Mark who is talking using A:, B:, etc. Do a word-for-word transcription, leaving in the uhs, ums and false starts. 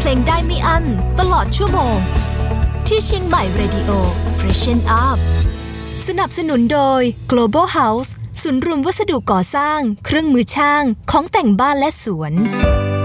A: ลงได้ไม่อั้นตลอดชั่วโมงที่เชียงใหม่ Radio Freshen Up สนับสนุนโดย Global House ศูนย์รวมวัสดุก่อสร้างเครื่องมือช่างของแต่งบ้านและสวน